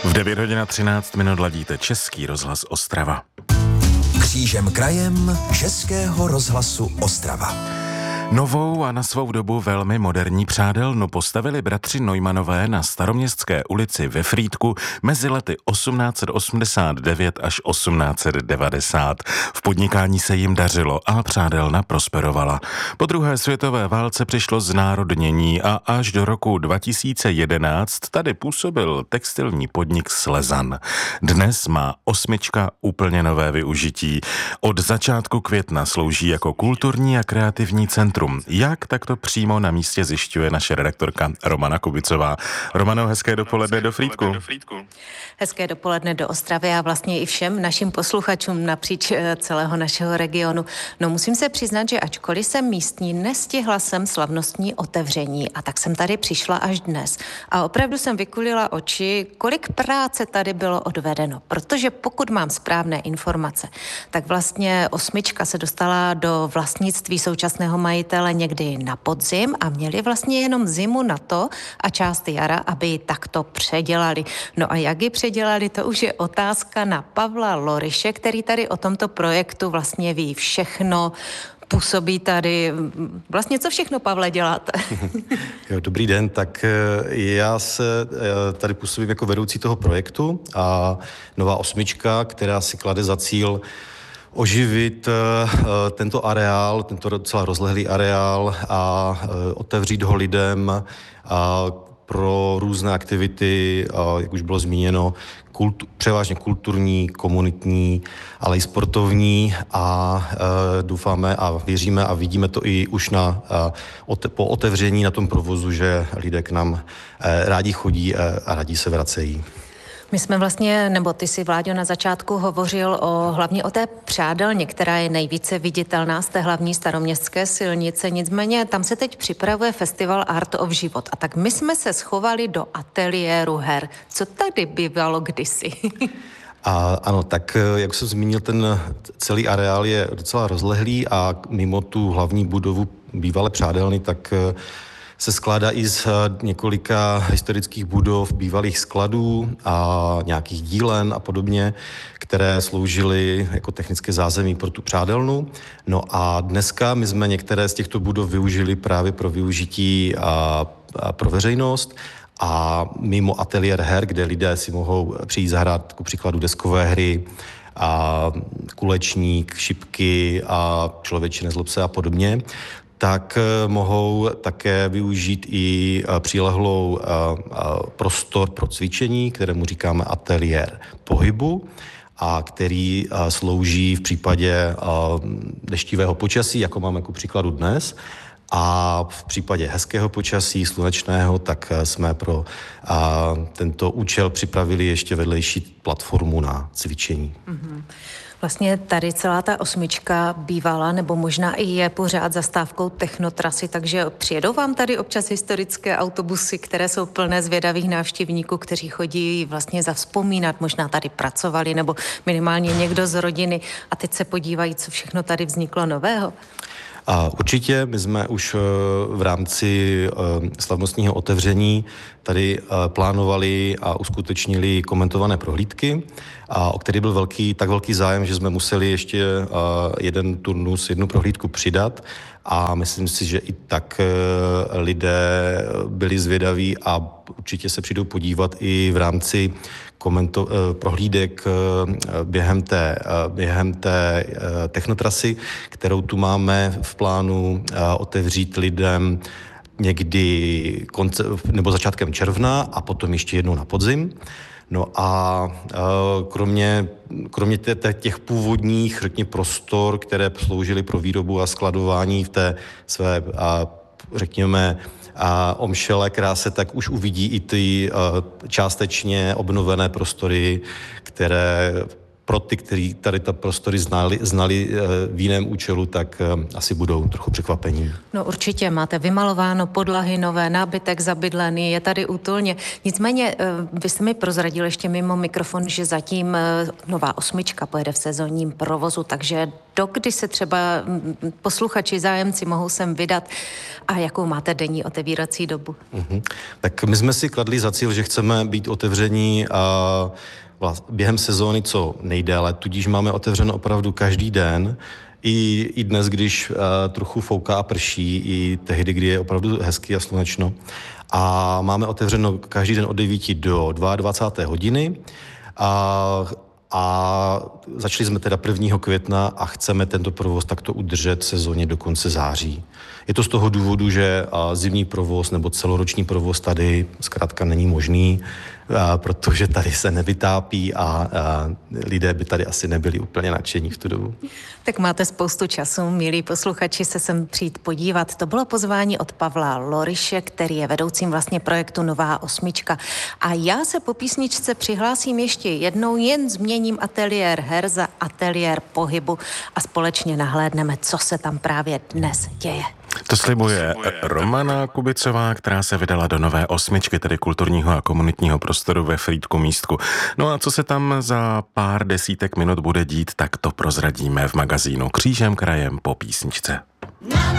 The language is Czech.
V 9 hodin a 13 minut ladíte Český rozhlas Ostrava. Křížem krajem Českého rozhlasu Ostrava. Novou a na svou dobu velmi moderní prádelnu postavili bratři Neumanové na Staroměstské ulici ve Frýdku mezi lety 1889 až 1890. V podnikání se jim dařilo a prádelna prosperovala. Po druhé světové válce přišlo znárodnění a až do roku 2011 tady působil textilní podnik Slezan. Dnes má osmička úplně nové využití. Od začátku května slouží jako kulturní a kreativní centrum. Jak takto přímo na místě zjišťuje naše redaktorka Romana Kubicová. Romano, hezké dopoledne do Frýdku. Hezké dopoledne do Ostravy a vlastně i všem našim posluchačům napříč celého našeho regionu. No musím se přiznat, že ačkoliv jsem místní, nestihla jsem slavnostní otevření a tak jsem tady přišla až dnes. A opravdu jsem vykulila oči, kolik práce tady bylo odvedeno. Protože pokud mám správné informace, tak vlastně osmička se dostala do vlastnictví současného majitele někdy na podzim a měli vlastně jenom zimu na to a část jara, aby ji takto předělali. No a jak ji předělali, to už je otázka na Pavla Loriše, který tady o tomto projektu vlastně ví všechno, působí tady. Vlastně co všechno, Pavle, děláte? Jo, dobrý den, tak já se tady působím jako vedoucí toho projektu a nová osmička, která si klade za cíl oživit tento areál, tento docela rozlehlý areál a otevřít ho lidem pro různé aktivity, jak už bylo zmíněno, převážně kulturní, komunitní, ale i sportovní a doufáme a věříme a vidíme to i už po otevření na tom provozu, že lidé k nám rádi chodí a rádi se vracejí. My jsme vlastně, nebo ty si, Vláďo, na začátku hovořil hlavně o té prádelně, která je nejvíce viditelná z té hlavní staroměstské silnice. Nicméně tam se teď připravuje festival Art of Život. A tak my jsme se schovali do ateliéru her. Co tady bývalo kdysi? Ano, tak jak jsem zmínil, ten celý areál je docela rozlehlý a mimo tu hlavní budovu bývalé prádelny, tak se skládá i z několika historických budov, bývalých skladů a nějakých dílen a podobně, které sloužily jako technické zázemí pro tu prádelnu. No a dneska my jsme některé z těchto budov využili právě pro využití a pro veřejnost a mimo ateliér her, kde lidé si mohou přijít zahrát ku příkladu deskové hry, a kulečník, šipky a člověče nezlob se a podobně, tak mohou také využít i přilehlou prostor pro cvičení, kterému říkáme ateliér pohybu, a který slouží v případě deštivého počasí, jako máme ku příkladu dnes, a v případě hezkého počasí, slunečného, tak jsme pro tento účel připravili ještě vedlejší platformu na cvičení. Mm-hmm. Vlastně tady celá ta osmička bývala, nebo možná i je pořád zastávkou technotrasy, takže přijedou vám tady občas historické autobusy, které jsou plné zvědavých návštěvníků, kteří chodí vlastně zavzpomínat, možná tady pracovali, nebo minimálně někdo z rodiny a teď se podívají, co všechno tady vzniklo nového. A určitě my jsme už v rámci slavnostního otevření tady plánovali a uskutečnili komentované prohlídky, a o který byl tak velký zájem, že jsme museli ještě jeden turnus, jednu prohlídku přidat a myslím si, že i tak lidé byli zvědaví a určitě se přijdou podívat i v rámci prohlídek během té technotrasy, kterou tu máme v plánu otevřít lidem někdy nebo začátkem června a potom ještě jednou na podzim. No a kromě těch původních, řekněme, prostor, které sloužily pro výrobu a skladování v té své, řekněme, omšele kráse, tak už uvidí i ty částečně obnovené prostory, které pro ty, kteří tady ta prostory znali v jiném účelu, tak asi budou trochu překvapení. No určitě, máte vymalováno, podlahy nové, nábytek zabydlený, je tady útulně. Nicméně, vy jste mi prozradil ještě mimo mikrofon, že zatím nová 8 pojede v sezónním provozu, takže dokdy se třeba posluchači, zájemci mohou sem vydat a jakou máte denní otevírací dobu? Tak my jsme si kladli za cíl, že chceme být otevření během sezóny co nejdéle, tudíž máme otevřeno opravdu každý den, i dnes, když trochu fouká a prší, i tehdy, kdy je opravdu hezky a slunečno. A máme otevřeno každý den od 9 do 22. hodiny a začali jsme teda 1. května a chceme tento provoz takto udržet sezóně do konce září. Je to z toho důvodu, že zimní provoz nebo celoroční provoz tady zkrátka není možný, protože tady se nevytápí a lidé by tady asi nebyli úplně nadšení v tu dobu. Tak máte spoustu času, milí posluchači, se sem přijít podívat. To bylo pozvání od Pavla Loriše, který je vedoucím vlastně projektu Nová 8. A já se po písničce přihlásím ještě jednou, jen změním ateliér her za ateliér pohybu a společně nahlédneme, co se tam právě dnes děje. To slibuje Romana Kubicová, která se vydala do Nové 8, tedy kulturního a komunitního prostoru ve Frýdku Místku. No a co se tam za pár desítek minut bude dít, tak to prozradíme v magazínu Křížem krajem po písničce.